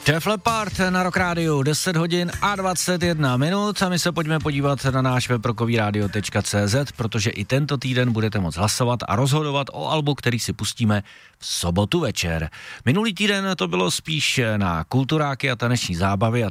Def Leppard na Rock Rádiu, 10 hodin a 21 minut a my se pojďme podívat na náš web rockovyradio.cz, protože i tento týden budete moct hlasovat a rozhodovat o albu, který si pustíme v sobotu večer. Minulý týden to bylo spíš na kulturáky a taneční zábavy a